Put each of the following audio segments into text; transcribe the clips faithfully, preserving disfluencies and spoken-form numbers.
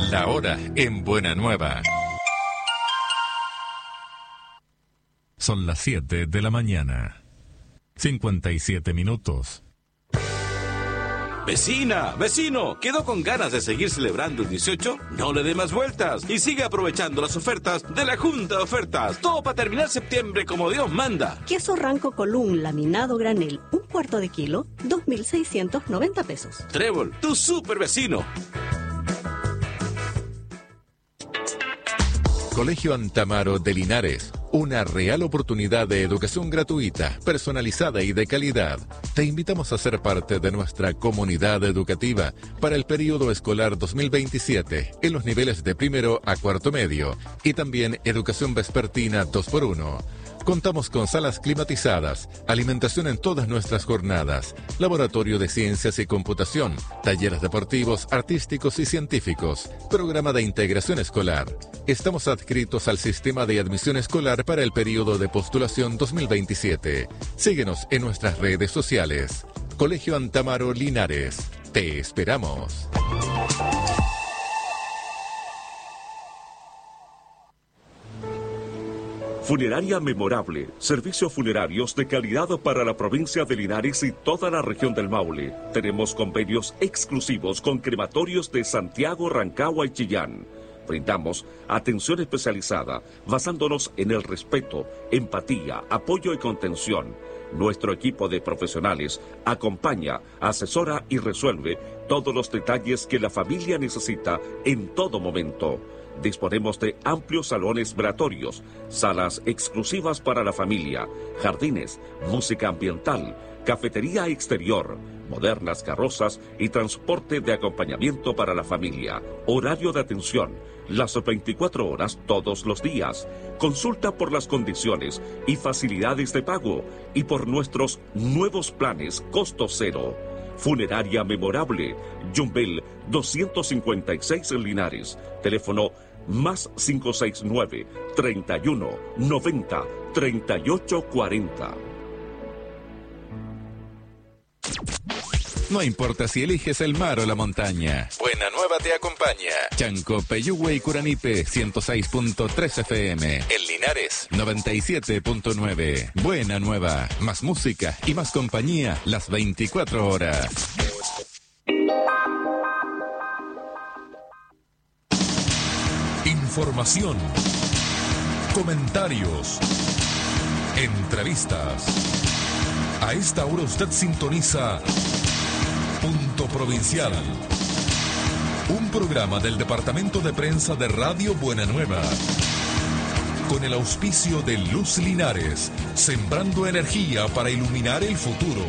La hora en Buena Nueva. Son las siete de la mañana. cincuenta y siete minutos. Vecina, vecino, ¿quedó con ganas de seguir celebrando el dieciocho? No le dé más vueltas y sigue aprovechando las ofertas de la Junta de Ofertas. Todo para terminar septiembre como Dios manda. Queso Ranco Colún laminado granel, un cuarto de kilo, dos mil seiscientos noventa pesos. Trébol, tu super vecino. Colegio Antamaro de Linares, una real oportunidad de educación gratuita, personalizada y de calidad. Te invitamos a ser parte de nuestra comunidad educativa para el periodo escolar dos mil veintisiete en los niveles de primero a cuarto medio y también educación vespertina dos por uno. Contamos con salas climatizadas, alimentación en todas nuestras jornadas, laboratorio de ciencias y computación, talleres deportivos, artísticos y científicos, programa de integración escolar. Estamos adscritos al sistema de admisión escolar para el periodo de postulación dos mil veintisiete. Síguenos en nuestras redes sociales. Colegio Antamaro Linares. Te esperamos. Funeraria Memorable, servicios funerarios de calidad para la provincia de Linares y toda la región del Maule. Tenemos convenios exclusivos con crematorios de Santiago, Rancagua y Chillán. Brindamos atención especializada basándonos en el respeto, empatía, apoyo y contención. Nuestro equipo de profesionales acompaña, asesora y resuelve todos los detalles que la familia necesita en todo momento. Disponemos de amplios salones velatorios, salas exclusivas para la familia, jardines, música ambiental, cafetería exterior, modernas carrozas y transporte de acompañamiento para la familia. Horario de atención, las veinticuatro horas todos los días. Consulta por las condiciones y facilidades de pago y por nuestros nuevos planes costo cero. Funeraria Memorable, Yumbel doscientos cincuenta y seis en Linares. Teléfono más cinco seis nueve, treinta y uno, noventa, treinta y ocho cuarenta. No importa si eliges el mar o la montaña. Buena Nueva te acompaña. Chanco, Peyúgue y Curanipe, ciento seis punto tres F M. En Linares, noventa y siete punto nueve. Buena Nueva. Más música y más compañía las veinticuatro horas. Información. Comentarios. Entrevistas. A esta hora usted sintoniza Punto Provincial, un programa del Departamento de Prensa de Radio Buena Nueva, con el auspicio de Luz Linares, sembrando energía para iluminar el futuro.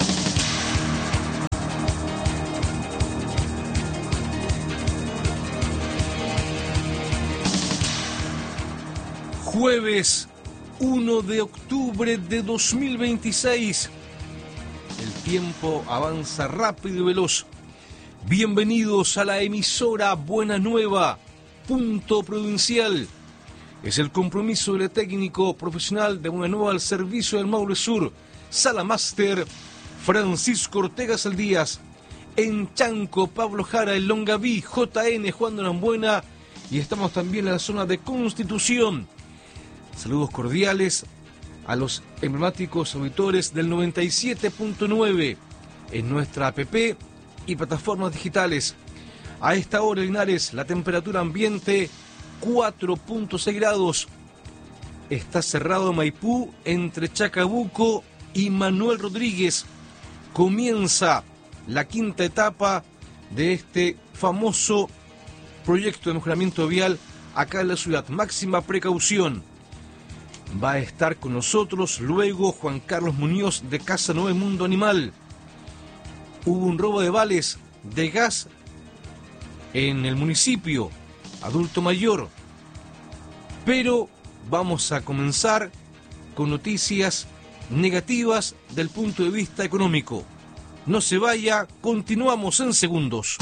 Jueves uno de octubre de dos mil veintiséis. El tiempo avanza rápido y veloz. Bienvenidos a la emisora Buena Nueva, Punto Provincial. Es el compromiso del técnico profesional de Buena Nueva al servicio del Maule Sur, Sala Máster, Francisco Ortega Saldías. En Chanco, Pablo Jara, en Longaví, J N, Juan de Norambuena. Y estamos también en la zona de Constitución. Saludos cordiales a los emblemáticos auditores del noventa y siete punto nueve en nuestra app y plataformas digitales. A esta hora en Linares, la temperatura ambiente cuatro punto seis grados. Está cerrado Maipú entre Chacabuco y Manuel Rodríguez. Comienza la quinta etapa de este famoso proyecto de mejoramiento vial acá en la ciudad. Máxima precaución. Va a estar con nosotros luego Juan Carlos Muñoz de Casa Nueve Mundo Animal. Hubo un robo de vales de gas en el municipio, adulto mayor. Pero vamos a comenzar con noticias negativas del punto de vista económico. No se vaya, continuamos en segundos.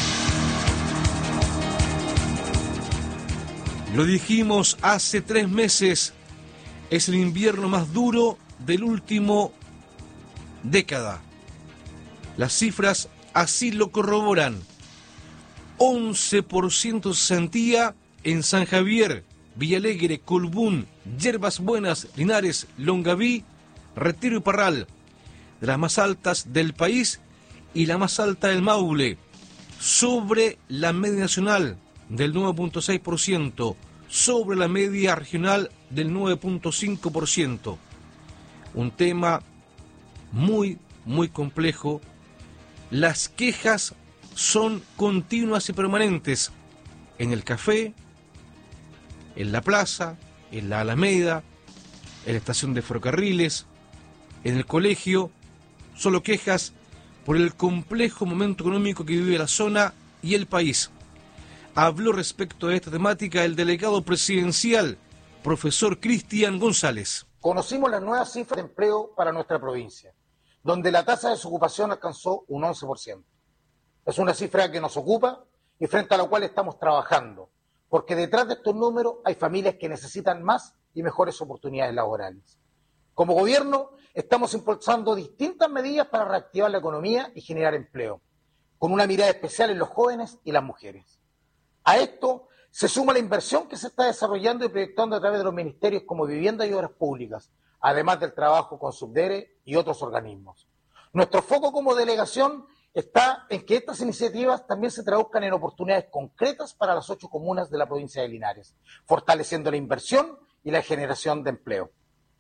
Lo dijimos hace tres meses. Es el invierno más duro del último década. Las cifras así lo corroboran. once por ciento se sentía en San Javier, Villalegre, Colbún, Yerbas Buenas, Linares, Longaví, Retiro y Parral, de las más altas del país y la más alta del Maule, sobre la media nacional del nueve punto seis por ciento, sobre la media regional del nueve punto cinco por ciento. Un tema muy, muy complejo. Las quejas son continuas y permanentes en el café, en la plaza, en la Alameda, en la estación de ferrocarriles, en el colegio. Solo quejas por el complejo momento económico que vive la zona y el país. Habló respecto a esta temática el delegado presidencial, profesor Cristian González. Conocimos las nuevas cifras de empleo para nuestra provincia, donde la tasa de desocupación alcanzó un once por ciento. Es una cifra que nos ocupa y frente a la cual estamos trabajando, porque detrás de estos números hay familias que necesitan más y mejores oportunidades laborales. Como gobierno, estamos impulsando distintas medidas para reactivar la economía y generar empleo, con una mirada especial en los jóvenes y las mujeres. A esto se suma la inversión que se está desarrollando y proyectando a través de los ministerios como Vivienda y Obras Públicas, además del trabajo con Subdere y otros organismos. Nuestro foco como delegación está en que estas iniciativas también se traduzcan en oportunidades concretas para las ocho comunas de la provincia de Linares, fortaleciendo la inversión y la generación de empleo.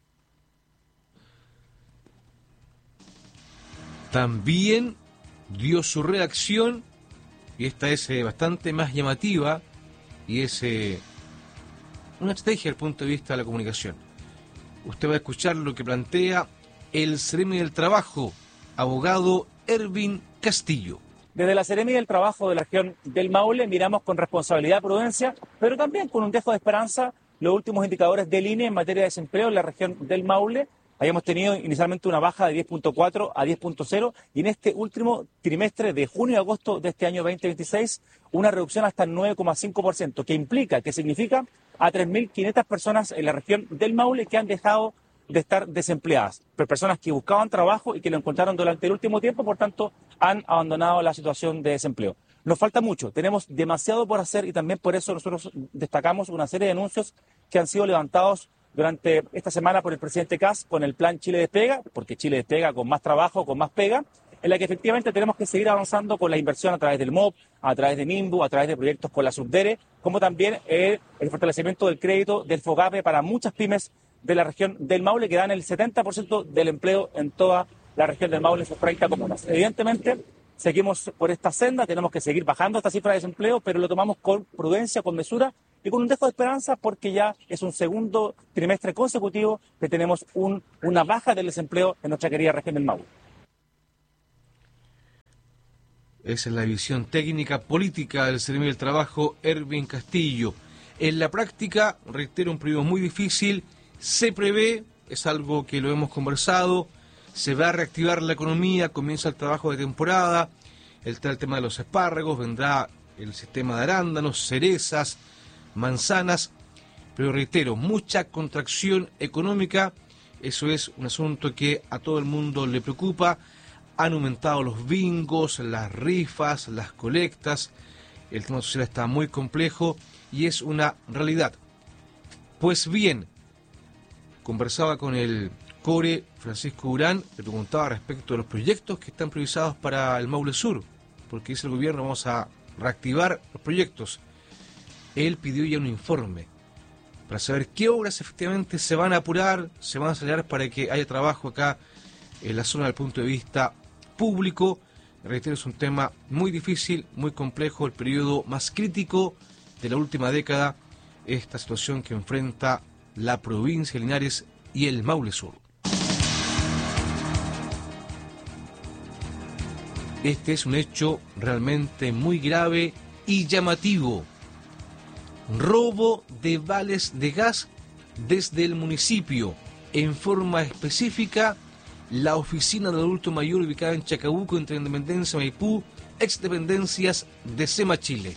También dio su reacción, y esta es eh, bastante más llamativa, y es eh, una estrategia desde el punto de vista de la comunicación. Usted va a escuchar lo que plantea el Seremi del Trabajo, abogado Ervin Castillo. Desde la Seremi del Trabajo de la región del Maule miramos con responsabilidad, prudencia, pero también con un dejo de esperanza los últimos indicadores del I N E en materia de desempleo en la región del Maule. Habíamos tenido inicialmente una baja de diez punto cuatro a diez punto cero y en este último trimestre de junio y agosto de este año veinte veintiséis una reducción hasta el nueve coma cinco por ciento, que implica, que significa a tres mil quinientas personas en la región del Maule que han dejado de estar desempleadas, personas que buscaban trabajo y que lo encontraron durante el último tiempo, por tanto han abandonado la situación de desempleo. Nos falta mucho, tenemos demasiado por hacer y también por eso nosotros destacamos una serie de anuncios que han sido levantados durante esta semana por el presidente Kast con el plan Chile Despega, porque Chile despega con más trabajo, con más pega, en la que efectivamente tenemos que seguir avanzando con la inversión a través del M O P, a través de Nimbu, a través de proyectos con la Subdere, como también eh, el fortalecimiento del crédito del FOGAPE para muchas pymes de la región del Maule que dan el setenta por ciento del empleo en toda la región del Maule en sus treinta comunas. Evidentemente, seguimos por esta senda, tenemos que seguir bajando esta cifra de desempleo, pero lo tomamos con prudencia, con mesura y con un dejo de esperanza porque ya es un segundo trimestre consecutivo que tenemos un, una baja del desempleo en nuestra querida región del Maule. Esa es la visión técnica política del Seremi del Trabajo, Ervin Castillo. En la práctica, reitero, un periodo muy difícil, se prevé, es algo que lo hemos conversado, se va a reactivar la economía, comienza el trabajo de temporada, está el tema de los espárragos, vendrá el sistema de arándanos, cerezas, manzanas, pero reitero, mucha contracción económica, eso es un asunto que a todo el mundo le preocupa. Han aumentado los bingos, las rifas, las colectas, el tema social está muy complejo y es una realidad. Pues bien, conversaba con el core Francisco Urán, le preguntaba respecto de los proyectos que están previsados para el Maule Sur, porque dice el gobierno vamos a reactivar los proyectos. Él pidió ya un informe para saber qué obras efectivamente se van a apurar, se van a acelerar para que haya trabajo acá en la zona del punto de vista público. Reitero, es un tema muy difícil, muy complejo, el periodo más crítico de la última década, esta situación que enfrenta la provincia de Linares y el Maule Sur. Este es un hecho realmente muy grave y llamativo. Robo de vales de gas desde el municipio, en forma específica la oficina del adulto mayor ubicada en Chacabuco, entre Independencia y Maipú, exdependencias de SEMA Chile.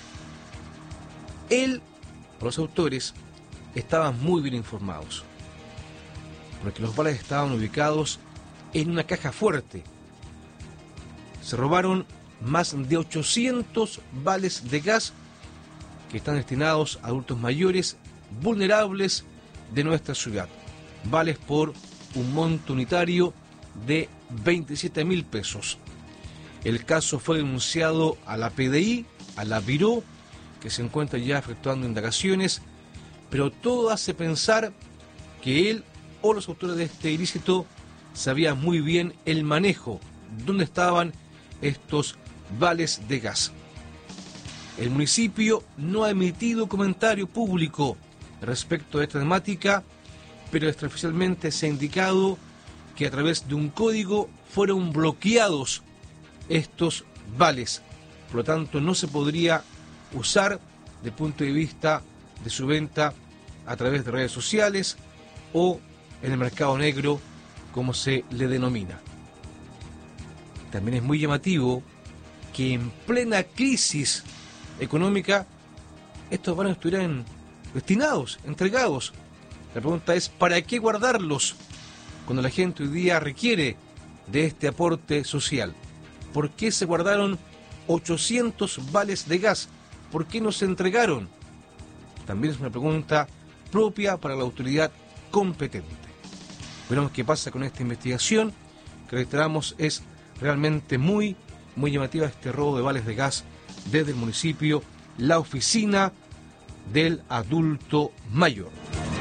Él, los autores, estaban muy bien informados, porque los vales estaban ubicados en una caja fuerte. Se robaron más de ochocientos vales de gas que están destinados a adultos mayores vulnerables de nuestra ciudad. Vales por un monto unitario de veintisiete mil pesos. El caso fue denunciado a la P D I, a la Viró, que se encuentra ya efectuando indagaciones, pero todo hace pensar que él o los autores de este ilícito sabían muy bien el manejo, dónde estaban estos vales de gas. El municipio no ha emitido comentario público respecto de esta temática, pero extraoficialmente se ha indicado que a través de un código fueron bloqueados estos vales. Por lo tanto, no se podría usar desde el punto de vista de su venta a través de redes sociales o en el mercado negro, como se le denomina. También es muy llamativo que en plena crisis económica estos vales estuvieran destinados, entregados. La pregunta es, ¿para qué guardarlos cuando la gente hoy día requiere de este aporte social? ¿Por qué se guardaron ochocientos vales de gas? ¿Por qué no se entregaron? También es una pregunta propia para la autoridad competente. Veremos qué pasa con esta investigación, que reiteramos es realmente muy, muy llamativa este robo de vales de gas desde el municipio, la oficina del adulto mayor.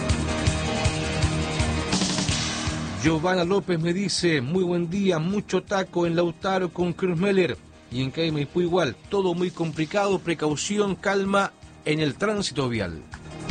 Giovanna López me dice, muy buen día, mucho taco en Lautaro con Kreuzmeller y en calle Maipú igual, todo muy complicado, precaución, calma en el tránsito vial.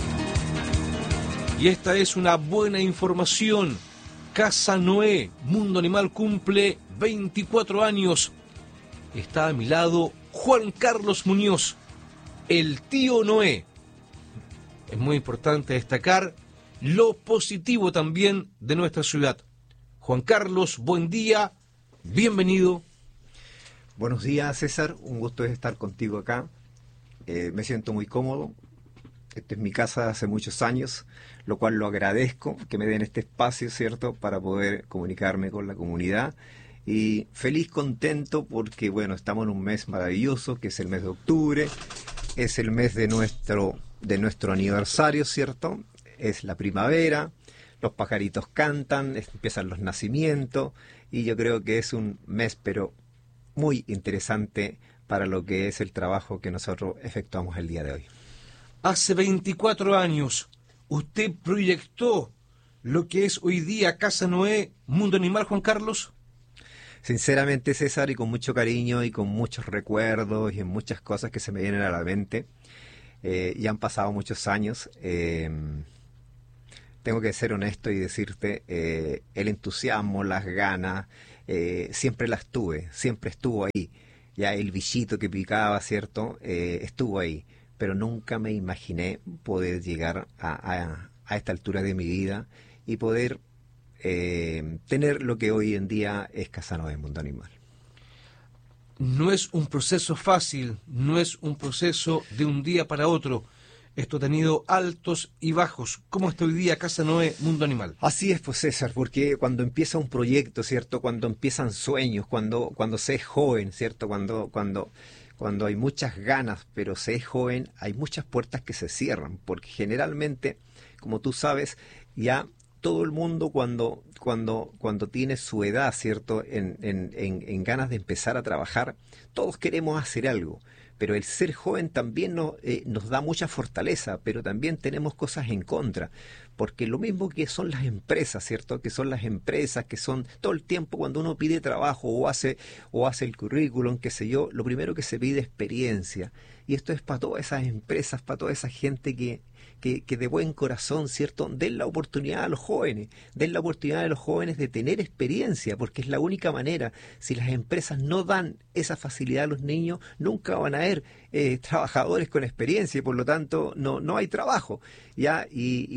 Y esta es una buena información. Casa Noé, Mundo Animal cumple veinticuatro años. Está a mi lado Juan Carlos Muñoz, el tío Noé. Es muy importante destacar lo positivo también de nuestra ciudad. Juan Carlos, buen día, bienvenido. Buenos días, César, un gusto estar contigo acá. Eh, me siento muy cómodo. Esta es mi casa hace muchos años, lo cual lo agradezco, que me den este espacio, ¿cierto?, para poder comunicarme con la comunidad. Y feliz, contento, porque, bueno, estamos en un mes maravilloso, que es el mes de octubre. Es el mes de nuestro, de nuestro aniversario, ¿cierto? Es la primavera, los pajaritos cantan, empiezan los nacimientos, y yo creo que es un mes, pero muy interesante para lo que es el trabajo que nosotros efectuamos el día de hoy. Hace veinticuatro años, usted proyectó lo que es hoy día Casa Noé, Mundo Animal, Juan Carlos. Sinceramente, César, y con mucho cariño y con muchos recuerdos y en muchas cosas que se me vienen a la mente, eh, ya han pasado muchos años. Eh, tengo que ser honesto y decirte, eh, el entusiasmo, las ganas, eh, siempre las tuve, siempre estuvo ahí. Ya el bichito que picaba, ¿cierto?, eh, estuvo ahí. Pero nunca me imaginé poder llegar a, a, a esta altura de mi vida y poder eh, tener lo que hoy en día es Casa Noé, Mundo Animal. No es un proceso fácil, no es un proceso de un día para otro. Esto ha tenido altos y bajos. ¿Cómo está hoy día Casa Noé, Mundo Animal? Así es, pues, César, porque cuando empieza un proyecto, ¿cierto?, cuando empiezan sueños, cuando, cuando se es joven, ¿cierto?, cuando... cuando Cuando hay muchas ganas, pero se es joven, hay muchas puertas que se cierran, porque generalmente, como tú sabes, ya todo el mundo cuando, cuando, cuando tiene su edad, ¿cierto?, en, en, en, en ganas de empezar a trabajar, todos queremos hacer algo. Pero el ser joven también nos, eh, nos da mucha fortaleza, pero también tenemos cosas en contra. Porque lo mismo que son las empresas, ¿cierto? Que son las empresas, que son todo el tiempo cuando uno pide trabajo o hace, o hace el currículum, qué sé yo, lo primero que se pide es experiencia. Y esto es para todas esas empresas, para toda esa gente que, que, que de buen corazón, ¿cierto?, den la oportunidad a los jóvenes, den la oportunidad a los jóvenes de tener experiencia, porque es la única manera. Si las empresas no dan esa facilidad a los niños, nunca van a haber eh, trabajadores con experiencia y por lo tanto no, no hay trabajo. ¿Ya? Y, y bueno, eso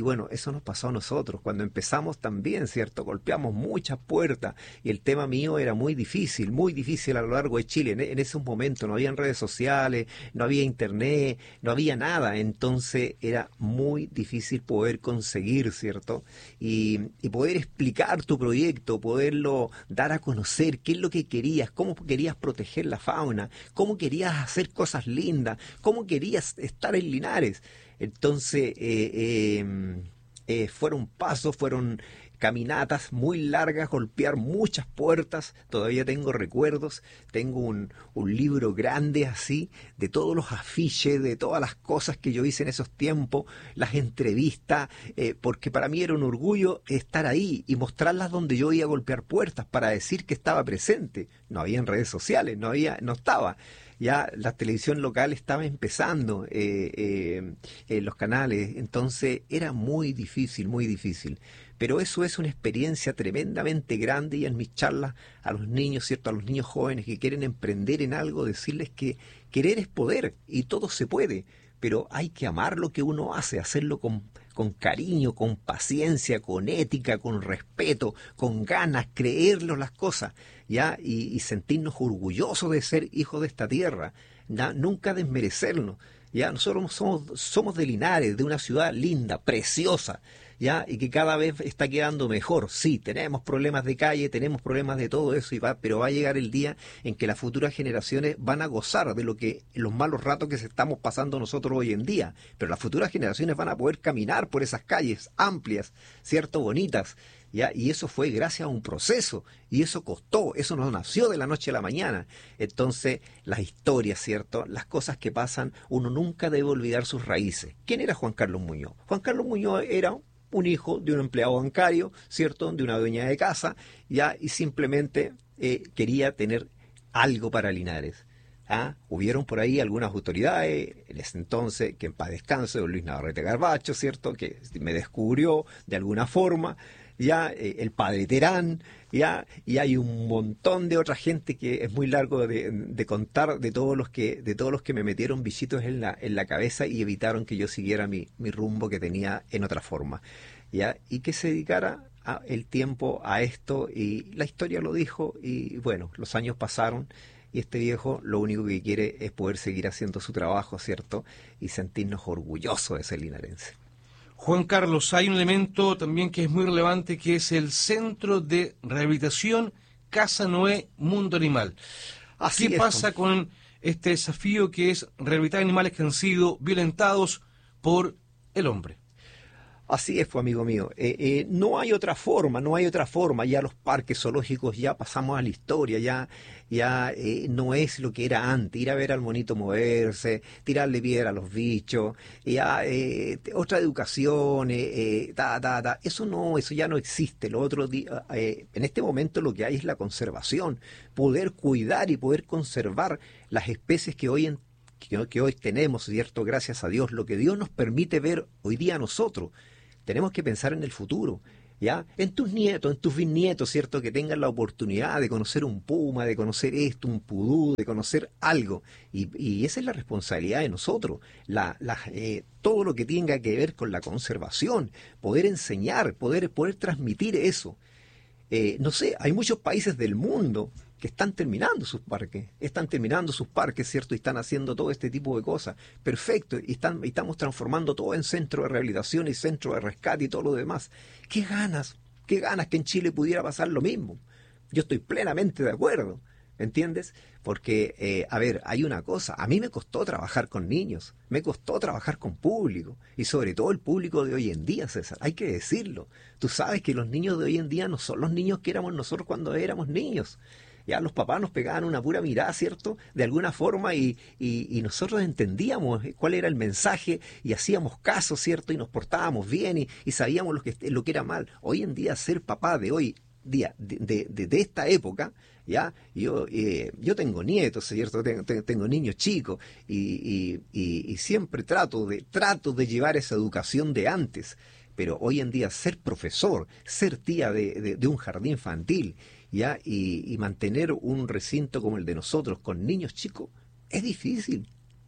eso nos pasó a nosotros. Cuando empezamos también, ¿cierto? Golpeamos muchas puertas y el tema mío era muy difícil, muy difícil a lo largo de Chile. En, en esos momentos no había redes sociales, no había internet, no había nada. Entonces era muy difícil poder conseguir, ¿cierto? Y, y poder explicar tu proyecto, poderlo dar a conocer, qué es lo que querías, cómo querías proteger la fauna, cómo querías hacer cosas lindas, cómo querías estar en Linares. Entonces, eh, eh, eh, fueron pasos, fueron caminatas muy largas, golpear muchas puertas. Todavía tengo recuerdos, tengo un, un libro grande así, de todos los afiches, de todas las cosas que yo hice en esos tiempos, las entrevistas, eh, porque para mí era un orgullo estar ahí y mostrarlas donde yo iba a golpear puertas para decir que estaba presente. No había en redes sociales, no había, no estaba. Ya la televisión local estaba empezando, eh, eh, eh, los canales, entonces era muy difícil, muy difícil. Pero eso es una experiencia tremendamente grande, y en mis charlas a los niños, ¿cierto? A los niños jóvenes que quieren emprender en algo, decirles que querer es poder y todo se puede, pero hay que amar lo que uno hace, hacerlo con, con cariño, con paciencia, con ética, con respeto, con ganas, creerlo las cosas, ¿ya? Y, y sentirnos orgullosos de ser hijos de esta tierra, ¿ya? Nunca desmerecernos, ¿ya? Nosotros somos, somos de Linares, de una ciudad linda, preciosa, ¿ya? Y que cada vez está quedando mejor. Sí, tenemos problemas de calle, tenemos problemas de todo eso, y va, pero va a llegar el día en que las futuras generaciones van a gozar de lo que los malos ratos que se estamos pasando nosotros hoy en día. Pero las futuras generaciones van a poder caminar por esas calles amplias, ¿cierto? Bonitas, ¿ya? Y eso fue gracias a un proceso, y eso costó, eso no nació de la noche a la mañana. Entonces, las historias, ¿cierto? Las cosas que pasan, uno nunca debe olvidar sus raíces. ¿Quién era Juan Carlos Muñoz? Juan Carlos Muñoz era un hijo de un empleado bancario, ¿cierto? De una dueña de casa, ya, y simplemente eh, quería tener algo para Linares. ¿Ah? Hubieron por ahí algunas autoridades, en ese entonces, que en paz descanse, don Luis Navarrete Garbacho, ¿cierto? Que me descubrió de alguna forma, ya, eh, el padre Terán, ya, y hay un montón de otra gente que es muy largo de, de contar, de todos los que, de todos los que me metieron bichitos en la, en la cabeza y evitaron que yo siguiera mi, mi rumbo que tenía en otra forma, ya, y que se dedicara a, el tiempo a esto, y la historia lo dijo, y bueno, los años pasaron, y este viejo lo único que quiere es poder seguir haciendo su trabajo, ¿cierto? Y sentirnos orgullosos de ser linarense. Juan Carlos, hay un elemento también que es muy relevante, que es el Centro de Rehabilitación Casa Noé Mundo Animal. Así ¿Qué es, pasa Juan. con este desafío que es rehabilitar animales que han sido violentados por el hombre? Así es, pues, amigo mío. Eh, eh, no hay otra forma, no hay otra forma. Ya los parques zoológicos ya pasamos a la historia, ya, ya eh, no es lo que era antes. Ir a ver al monito moverse, tirarle piedra a los bichos, ya, eh, otra educación, eh, eh, ta, ta, ta. Eso no, eso ya no existe. Lo otro, eh, en este momento lo que hay es la conservación, poder cuidar y poder conservar las especies que hoy en que, que hoy tenemos, ¿cierto? Gracias a Dios, lo que Dios nos permite ver hoy día a nosotros. Tenemos que pensar en el futuro, ¿ya? En tus nietos, en tus bisnietos, ¿cierto? Que tengan la oportunidad de conocer un puma, de conocer esto, un pudú, de conocer algo. Y, y esa es la responsabilidad de nosotros. La, la, eh, todo lo que tenga que ver con la conservación, poder enseñar, poder, poder transmitir eso. Eh, no sé, hay muchos países del mundo que están terminando sus parques, están terminando sus parques, ¿cierto? Y están haciendo todo este tipo de cosas. Perfecto, y, están, y estamos transformando todo en centro de rehabilitación y centro de rescate y todo lo demás. ¡Qué ganas! ¡Qué ganas que en Chile pudiera pasar lo mismo! Yo estoy plenamente de acuerdo, ¿entiendes? Porque, eh, a ver, hay una cosa, a mí me costó trabajar con niños, me costó trabajar con público, y sobre todo el público de hoy en día, César, hay que decirlo. Tú sabes que los niños de hoy en día no son los niños que éramos nosotros cuando éramos niños. Ya los papás nos pegaban una pura mirada, ¿cierto? De alguna forma, y, y, y nosotros entendíamos cuál era el mensaje y hacíamos caso, ¿cierto? Y nos portábamos bien y, y sabíamos lo que, lo que era mal. Hoy en día, ser papá de hoy día, de, de, de, de esta época, ya, yo, eh, yo tengo nietos, ¿cierto? Tengo, tengo niños chicos y, y, y, y siempre trato de, trato de llevar esa educación de antes. Pero hoy en día ser profesor, ser tía de, de, de un jardín infantil, ¿ya? Y, y mantener un recinto como el de nosotros con niños chicos es difícil,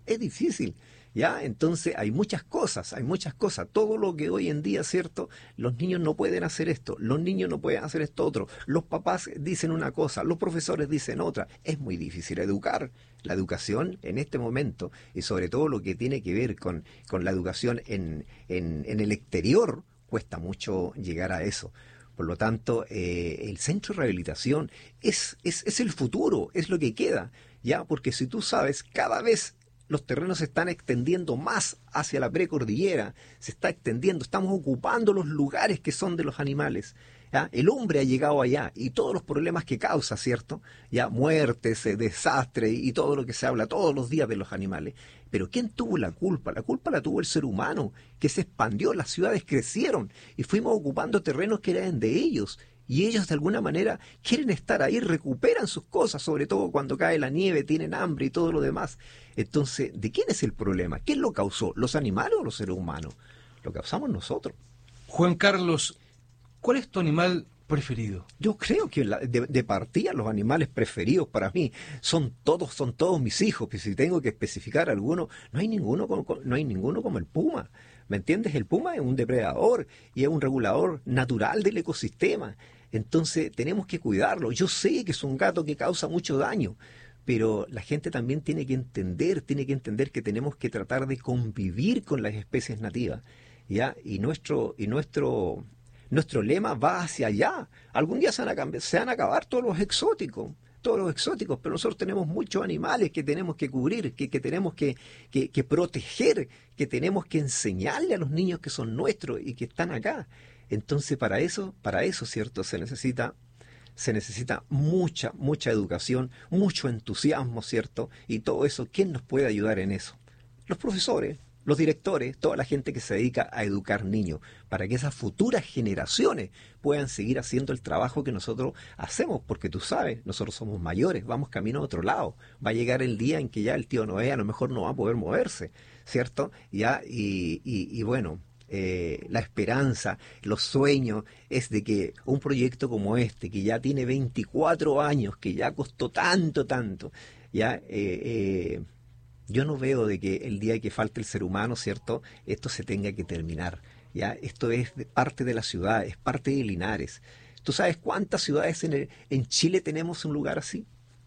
es difícil. ¿Ya? Entonces hay muchas cosas, hay muchas cosas. Todo lo que hoy en día, ¿cierto? Los niños no pueden hacer esto, los niños no pueden hacer esto otro. Los papás dicen una cosa, los profesores dicen otra. Es muy difícil educar. La educación en este momento, y sobre todo lo que tiene que ver con, con la educación en, en, en el exterior, cuesta mucho llegar a eso. Por lo tanto, eh, el centro de rehabilitación es, es, es el futuro, es lo que queda. ¿Ya? Porque si tú sabes, cada vez los terrenos se están extendiendo más hacia la precordillera, se está extendiendo, estamos ocupando los lugares que son de los animales. ¿Ya? El hombre ha llegado allá y todos los problemas que causa, ¿cierto? Ya muertes, eh, desastres y todo lo que se habla todos los días de los animales. Pero ¿quién tuvo la culpa? La culpa la tuvo el ser humano, que se expandió, las ciudades crecieron y fuimos ocupando terrenos que eran de ellos. Y ellos de alguna manera quieren estar ahí, recuperan sus cosas, sobre todo cuando cae la nieve, tienen hambre y todo lo demás. Entonces, ¿de quién es el problema? ¿Quién lo causó? ¿Los animales o los seres humanos? Lo causamos nosotros. Juan Carlos, ¿cuál es tu animal preferido? Yo creo que la, de, de partida los animales preferidos para mí son todos, son todos mis hijos. Pero si tengo que especificar alguno, no hay ninguno como, no hay ninguno como el puma. ¿Me entiendes? El puma es un depredador y es un regulador natural del ecosistema. Entonces tenemos que cuidarlo. Yo sé que es un gato que causa mucho daño, pero la gente también tiene que entender, tiene que entender que tenemos que tratar de convivir con las especies nativas, ¿ya? Y nuestro, y nuestro, nuestro lema va hacia allá. Algún día se van a cambiar, se van a acabar todos los exóticos. todos los exóticos, pero nosotros tenemos muchos animales que tenemos que cubrir, que, que tenemos que, que, que proteger, que tenemos que enseñarle a los niños que son nuestros y que están acá. Entonces, para eso, para eso, ¿cierto? Se necesita, se necesita mucha, mucha educación, mucho entusiasmo, ¿cierto? Y todo eso, ¿quién nos puede ayudar en eso? Los profesores, los directores, toda la gente que se dedica a educar niños, para que esas futuras generaciones puedan seguir haciendo el trabajo que nosotros hacemos, porque tú sabes, nosotros somos mayores, vamos camino a otro lado, va a llegar el día en que ya el tío Noé a lo mejor no va a poder moverse, ¿cierto? Ya, y, y, y bueno, eh, la esperanza, los sueños es de que un proyecto como este, que ya tiene veinticuatro años, que ya costó tanto, tanto, ya... Eh, eh, yo no veo de que el día que falte el ser humano, ¿cierto?, esto se tenga que terminar. ¿Ya? Esto es de parte de la ciudad, es parte de Linares. ¿Tú sabes cuántas ciudades en, el, en Chile tenemos un lugar así?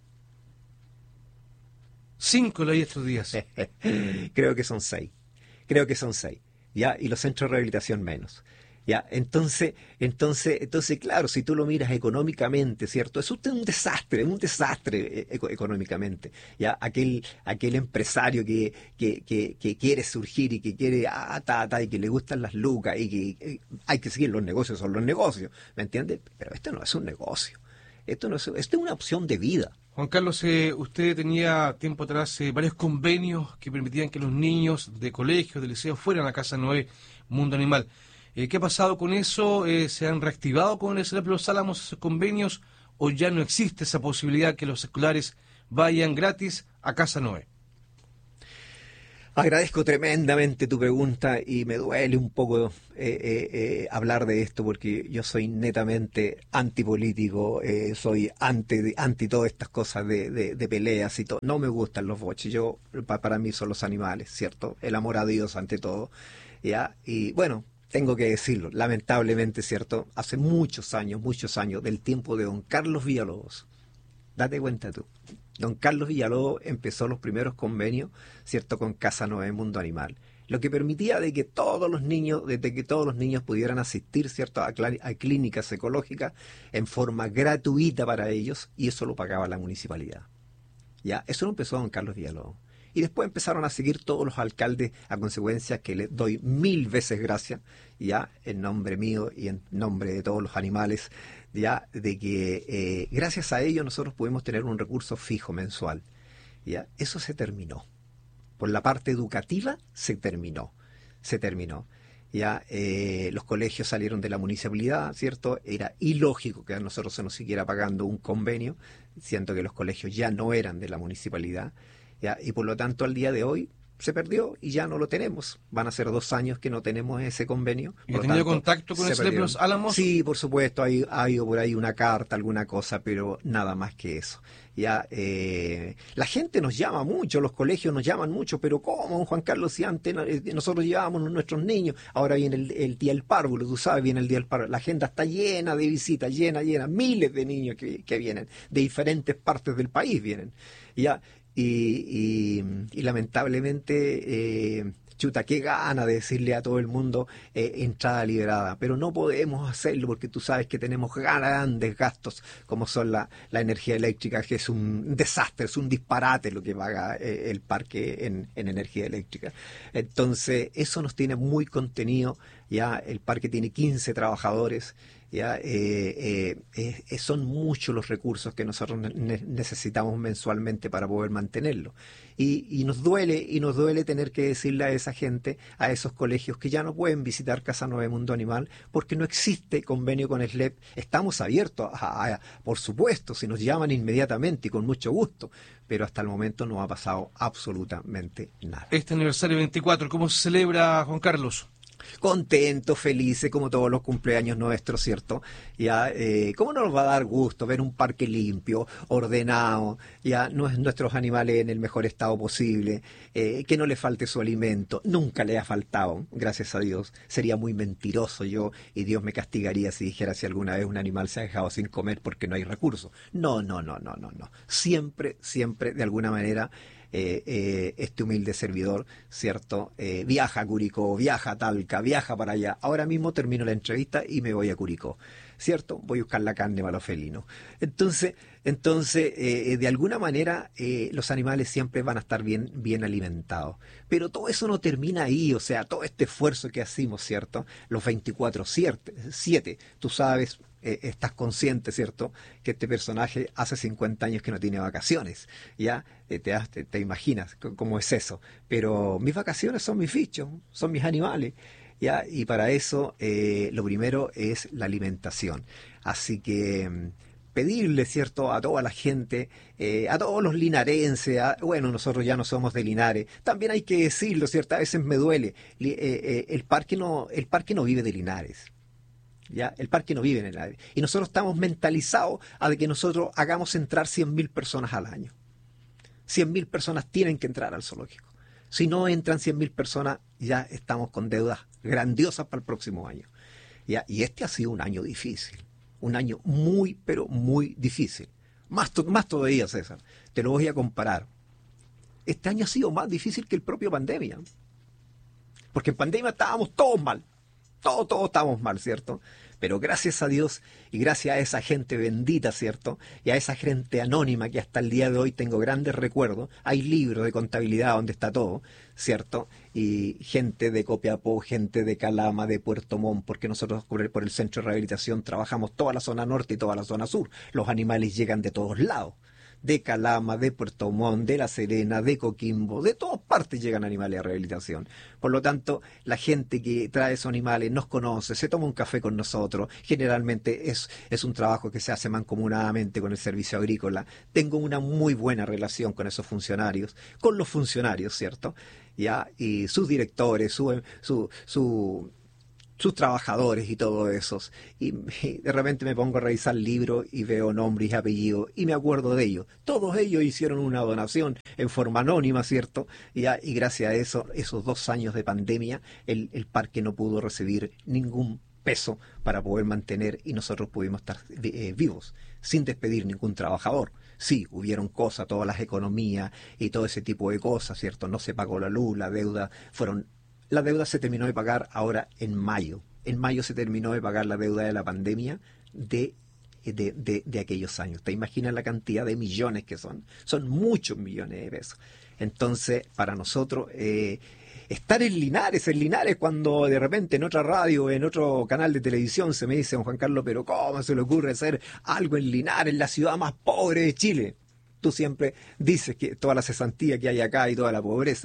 Cinco leí estos días. Creo que son seis. Creo que son seis. ¿Ya? Y los centros de rehabilitación menos. ¿Ya? Entonces, entonces, entonces, claro, si tú lo miras económicamente, ¿cierto? Es un desastre, es un desastre eco económicamente. ¿Ya? Aquel, aquel empresario que, que, que, que quiere surgir y que quiere, ah, ta, ta, y que le gustan las lucas y que eh, hay que seguir los negocios, son los negocios, ¿me entiendes? Pero esto no es un negocio, esto no es, esto es una opción de vida. Juan Carlos, eh, usted tenía tiempo atrás eh, varios convenios que permitían que los niños de colegios, de liceos, fueran a Casa Noé, Mundo Animal. Eh, ¿Qué ha pasado con eso? Eh, ¿Se han reactivado con el C E P Los Álamos esos convenios o ya no existe esa posibilidad que los escolares vayan gratis a Casa Noé? Agradezco tremendamente tu pregunta y me duele un poco eh, eh, eh, hablar de esto porque yo soy netamente antipolítico, eh, soy anti, anti todas estas cosas de, de, de peleas y todo. No me gustan los boches, yo pa, para mí son los animales, ¿cierto? El amor a Dios ante todo. ¿Ya? Y bueno, tengo que decirlo, lamentablemente, ¿cierto? Hace muchos años, muchos años, del tiempo de don Carlos Villalobos, date cuenta tú, don Carlos Villalobos empezó los primeros convenios, ¿cierto?, con Casa Noé Mundo Animal, lo que permitía de que todos los niños, de que todos los niños pudieran asistir, ¿cierto?, a, a clínicas ecológicas en forma gratuita para ellos, y eso lo pagaba la municipalidad. Ya, eso lo empezó don Carlos Villalobos. Y después empezaron a seguir todos los alcaldes, a consecuencia que les doy mil veces gracias, ya en nombre mío y en nombre de todos los animales, ya de que eh, gracias a ellos nosotros pudimos tener un recurso fijo mensual. Ya, eso se terminó. Por la parte educativa se terminó, se terminó. Ya eh, los colegios salieron de la municipalidad, ¿cierto? Era ilógico que a nosotros se nos siguiera pagando un convenio, siendo que los colegios ya no eran de la municipalidad. ¿Ya? Y por lo tanto al día de hoy se perdió y ya no lo tenemos. Van a ser dos años que no tenemos ese convenio. ¿Y ha tenido contacto con el S L E P Los Álamos? Sí, por supuesto, hay, ha habido por ahí una carta, alguna cosa, pero nada más que eso. Ya, eh, la gente nos llama mucho, los colegios nos llaman mucho, pero ¿cómo, Juan Carlos? Si antes nosotros llevábamos a nuestros niños, ahora viene el, el día del párvulo, tú sabes, viene el día del párvulo, la agenda está llena de visitas, llena, llena, miles de niños que, que vienen, de diferentes partes del país vienen, ya, y, y, y lamentablemente... Eh, chuta, qué gana de decirle a todo el mundo eh, entrada liberada, pero no podemos hacerlo porque tú sabes que tenemos grandes gastos como son la, la energía eléctrica, que es un desastre, es un disparate lo que paga eh, el parque en, en energía eléctrica. Entonces eso nos tiene muy contenido, ya el parque tiene quince trabajadores, ya eh, eh, eh, son muchos los recursos que nosotros ne- necesitamos mensualmente para poder mantenerlo. Y, y nos duele, y nos duele tener que decirle a esa gente, a esos colegios que ya no pueden visitar Casa Nueve Mundo Animal porque no existe convenio con S L E P. Estamos abiertos, a, a, por supuesto, si nos llaman inmediatamente y con mucho gusto, pero hasta el momento no ha pasado absolutamente nada. Este aniversario veinticuatro, ¿cómo se celebra, Juan Carlos? Contentos, felices, como todos los cumpleaños nuestros, ¿cierto? Ya, eh, ¿cómo no nos va a dar gusto ver un parque limpio, ordenado, ya nuestros animales en el mejor estado posible, eh, que no le falte su alimento? Nunca le ha faltado, gracias a Dios. Sería muy mentiroso yo y Dios me castigaría si dijera si alguna vez un animal se ha dejado sin comer porque no hay recursos. No, no, no, no, no, no. Siempre, siempre, de alguna manera... Eh, eh, este humilde servidor, ¿cierto? Eh, viaja a Curicó, viaja a Talca, viaja para allá. Ahora mismo termino la entrevista y me voy a Curicó, ¿cierto? Voy a buscar la carne para los felinos. Entonces, entonces eh, de alguna manera eh, los animales siempre van a estar bien, bien alimentados. Pero todo eso no termina ahí, o sea, todo este esfuerzo que hacemos, ¿cierto? Los veinticuatro siete, tú sabes... Eh, estás consciente, ¿cierto?, que este personaje hace cincuenta años que no tiene vacaciones, ¿ya? Eh, te, te, te imaginas c- cómo es eso. Pero mis vacaciones son mis bichos, son mis animales, ¿ya? Y para eso eh, lo primero es la alimentación. Así que... Mm, pedirle, ¿cierto?, a toda la gente, eh, a todos los linarenses, a, bueno, nosotros ya no somos de Linares, también hay que decirlo, ¿cierto?, a veces me duele, Li, eh, eh, el parque no, el parque no vive de Linares. ¿Ya? El parque no vive en el aire. Y nosotros estamos mentalizados a de que nosotros hagamos entrar cien mil personas al año. cien mil personas tienen que entrar al zoológico. Si no entran cien mil personas, ya estamos con deudas grandiosas para el próximo año. ¿Ya? Y este ha sido un año difícil. Un año muy, pero muy difícil. Más, to- más todavía, César. Te lo voy a comparar. Este año ha sido más difícil que el propio pandemia. Porque en pandemia estábamos todos mal. Todos, todos estamos mal, ¿cierto? Pero gracias a Dios y gracias a esa gente bendita, ¿cierto? Y a esa gente anónima que hasta el día de hoy tengo grandes recuerdos. Hay libros de contabilidad donde está todo, ¿cierto? Y gente de Copiapó, gente de Calama, de Puerto Montt, porque nosotros por el, por el centro de rehabilitación trabajamos toda la zona norte y toda la zona sur. Los animales llegan de todos lados. De Calama, de Puerto Montt, de La Serena, de Coquimbo, de todas partes llegan animales a rehabilitación. Por lo tanto, la gente que trae esos animales nos conoce, se toma un café con nosotros, generalmente es, es un trabajo que se hace mancomunadamente con el servicio agrícola. Tengo una muy buena relación con esos funcionarios, con los funcionarios, ¿cierto? Ya, y sus directores, su... su, su sus trabajadores y todos esos, y, y de repente me pongo a revisar libros y veo nombres y apellidos y me acuerdo de ellos. Todos ellos hicieron una donación en forma anónima, ¿cierto? Y, y gracias a eso, esos dos años de pandemia, el, el parque no pudo recibir ningún peso para poder mantener y nosotros pudimos estar eh, vivos, sin despedir ningún trabajador. Sí, hubieron cosas, todas las economías y todo ese tipo de cosas, ¿cierto? No se pagó la luz, la deuda, fueron... La deuda se terminó de pagar ahora en mayo. En mayo se terminó de pagar la deuda de la pandemia de, de, de, de aquellos años. ¿Te imaginas la cantidad de millones que son? Son muchos millones de pesos. Entonces, para nosotros, eh, estar en Linares, en Linares, cuando de repente en otra radio, en otro canal de televisión se me dice, don Juan Carlos, pero ¿cómo se le ocurre hacer algo en Linares, la ciudad más pobre de Chile? Tú siempre dices que toda la cesantía que hay acá y toda la pobreza.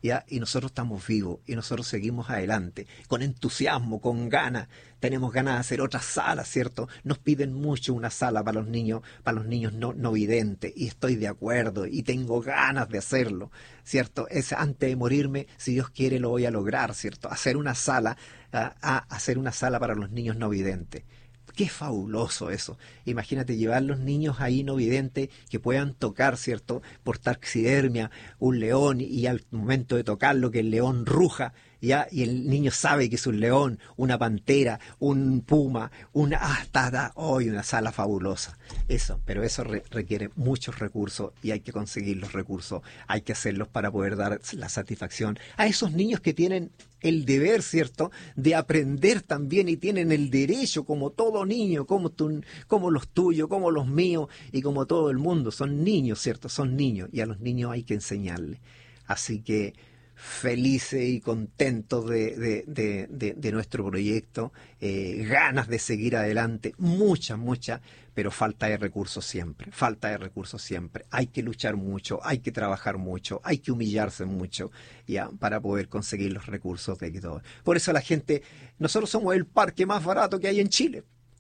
¿ya? Y nosotros estamos vivos y nosotros seguimos adelante, con entusiasmo, con ganas. Tenemos ganas de hacer otra sala, ¿cierto? Nos piden mucho una sala para los niños, para los niños no, no videntes, y estoy de acuerdo y tengo ganas de hacerlo, ¿cierto? Es antes de morirme, si Dios quiere lo voy a lograr, ¿cierto? Hacer una sala, a, a hacer una sala para los niños no videntes. Qué fabuloso eso. Imagínate llevar los niños ahí no videntes que puedan tocar, ¿cierto? Por taxidermia, un león, y al momento de tocarlo que el león ruja, ¿ya? Y el niño sabe que es un león, una pantera, un puma, una hasta hoy una sala fabulosa. Eso, pero eso re requiere muchos recursos y hay que conseguir los recursos, hay que hacerlos para poder dar la satisfacción a esos niños que tienen el deber, ¿cierto?, de aprender también y tienen el derecho, como todo niño, como, tu, como los tuyos, como los míos y como todo el mundo. Son niños, ¿cierto? Son niños y a los niños hay que enseñarles. Así que felices y contentos de, de, de, de, de nuestro proyecto, eh, ganas de seguir adelante, muchas, muchas, pero falta de recursos siempre, falta de recursos siempre. Hay que luchar mucho, hay que trabajar mucho, hay que humillarse mucho, ya, para poder conseguir los recursos de todo. Por eso la gente, nosotros somos el parque más barato que hay en Chile.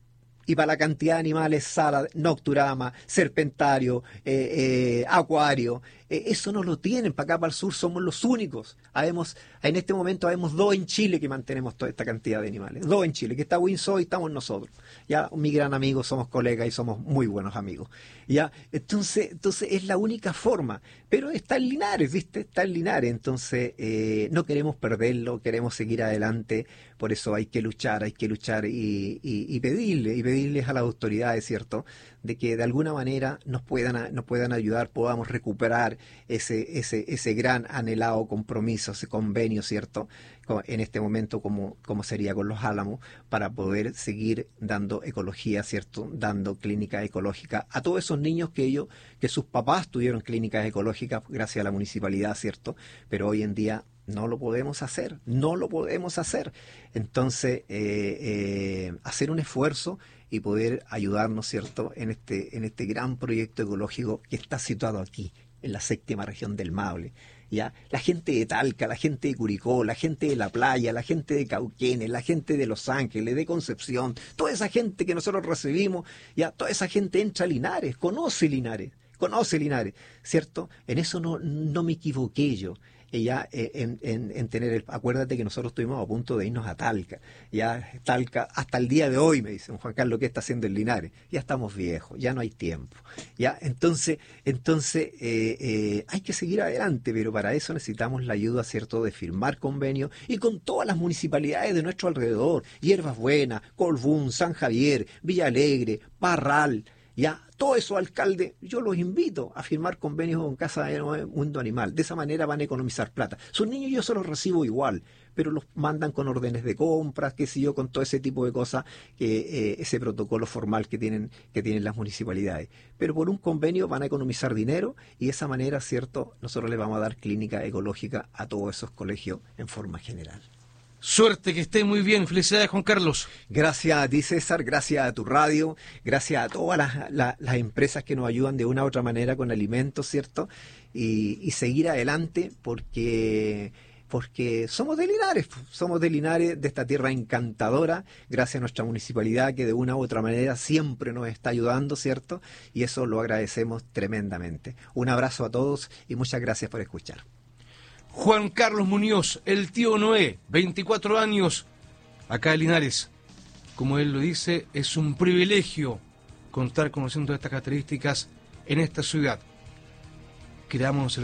Y para la cantidad de animales, sala, nocturama, serpentario, eh, eh, acuario, eh, eso no lo tienen. Para acá, para el sur, somos los únicos. Habemos, en este momento habemos dos en Chile que mantenemos toda esta cantidad de animales. Dos en Chile, que está Winsor y estamos nosotros. Ya, mi gran amigo, somos colegas y somos muy buenos amigos. Ya, entonces, entonces es la única forma. Pero está en Linares, ¿viste? Está en Linares. Entonces, eh, no queremos perderlo, queremos seguir adelante. Por eso hay que luchar, hay que luchar y, y, y pedirle, y pedirles a las autoridades, ¿cierto?, de que de alguna manera nos puedan, nos puedan ayudar, podamos recuperar ese, ese, ese gran anhelado compromiso, ese convenio, ¿cierto?, en este momento como, como sería con los Álamos, para poder seguir dando ecología, ¿cierto?, dando clínicas ecológicas a todos esos niños que ellos, que sus papás tuvieron clínicas ecológicas gracias a la municipalidad, ¿cierto?, pero hoy en día no lo podemos hacer, no lo podemos hacer. Entonces, eh, eh, hacer un esfuerzo y poder ayudarnos, ¿cierto?, en este, en este gran proyecto ecológico que está situado aquí, en la séptima región del Maule. ¿Ya? La gente de Talca, la gente de Curicó, la gente de La Playa, la gente de Cauquenes, la gente de Los Ángeles, de Concepción, toda esa gente que nosotros recibimos, ya toda esa gente entra a Linares, conoce Linares, conoce Linares, ¿cierto? En eso no, no me equivoqué yo. Ya en, en, en tener el, acuérdate que nosotros estuvimos a punto de irnos a Talca, ya Talca hasta el día de hoy, me dicen, Juan Carlos, ¿qué está haciendo en Linares? Ya estamos viejos, ya no hay tiempo, ya entonces, entonces eh, eh, hay que seguir adelante, pero para eso necesitamos la ayuda, ¿cierto?, de firmar convenios y con todas las municipalidades de nuestro alrededor, Hierbas Buenas, Colbún, San Javier, Villa Alegre, Parral. Ya, todos esos alcaldes, yo los invito a firmar convenios con Casa de Mundo Animal. De esa manera van a economizar plata. Sus niños yo se los recibo igual, pero los mandan con órdenes de compras, qué sé yo, con todo ese tipo de cosas, eh, ese protocolo formal que tienen, que tienen las municipalidades. Pero por un convenio van a economizar dinero y de esa manera, cierto, nosotros les vamos a dar clínica ecológica a todos esos colegios en forma general. Suerte, que esté muy bien. Felicidades, Juan Carlos. Gracias a ti, César, gracias a tu radio, gracias a todas las, las, las empresas que nos ayudan de una u otra manera con alimentos, ¿cierto? Y, y seguir adelante porque, porque somos de Linares, somos de Linares, de esta tierra encantadora, gracias a nuestra municipalidad que de una u otra manera siempre nos está ayudando, ¿cierto? Y eso lo agradecemos tremendamente. Un abrazo a todos y muchas gracias por escuchar. Juan Carlos Muñoz, el tío Noé, veinticuatro años, acá en Linares. Como él lo dice, es un privilegio contar conociendo estas características en esta ciudad. Creamos el